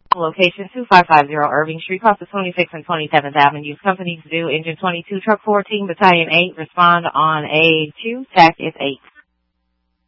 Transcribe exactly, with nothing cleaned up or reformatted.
Location two five five zero Irving Street, across the twenty-sixth and twenty-seventh Avenues. Companies due, Engine twenty-two, Truck fourteen, Battalion eight. Respond on A two, T A C is eight.